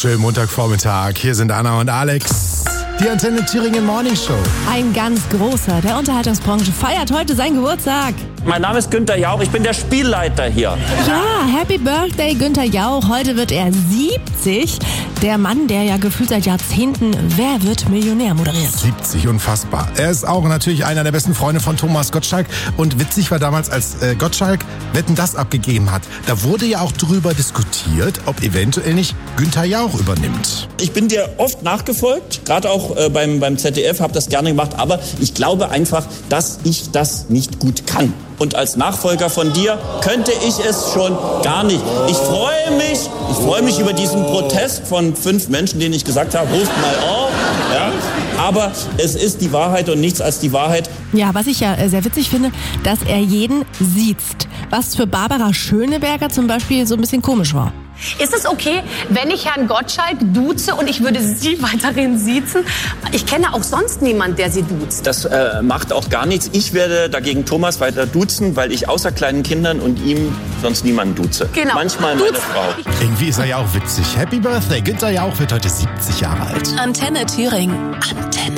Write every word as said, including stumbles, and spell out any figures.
Schönen Montagvormittag. Hier sind Anna und Alex. Die Antenne Thüringen Morning Show. Ein ganz großer der Unterhaltungsbranche feiert heute seinen Geburtstag. Mein Name ist Günther Jauch, ich bin der Spielleiter hier. Ja, Happy Birthday Günther Jauch. Heute wird er siebzig. Der Mann, der ja gefühlt seit Jahrzehnten Wer wird Millionär moderiert. siebzig, unfassbar. Er ist auch natürlich einer der besten Freunde von Thomas Gottschalk. Und witzig war damals, als äh, Gottschalk Wetten, das abgegeben hat. Da wurde ja auch drüber diskutiert, ob eventuell nicht Günther Jauch übernimmt. Ich bin dir oft nachgefolgt, gerade auch äh, beim, beim Z D F, habe das gerne gemacht, aber ich glaube einfach, dass ich das nicht gut kann. Und als Nachfolger von dir könnte ich es schon gar nicht. Ich freue mich, ich freue mich über diesen Protest von fünf Menschen, denen ich gesagt habe, ruft mal auf. Ja? Aber es ist die Wahrheit und nichts als die Wahrheit. Ja, was ich ja sehr witzig finde, dass er jeden siezt. Was für Barbara Schöneberger zum Beispiel so ein bisschen komisch war. Ist es okay, wenn ich Herrn Gottschalk duze und ich würde Sie weiterhin siezen? Ich kenne auch sonst niemanden, der Sie duzt. Das äh, macht auch gar nichts. Ich werde dagegen Thomas weiter duzen, weil ich außer kleinen Kindern und ihm sonst niemanden duze. Genau. Manchmal meine Frau. Irgendwie ist er ja auch witzig. Happy Birthday. Günther Jauch wird heute siebzig Jahre alt. Antenne Thüringen. Antenne.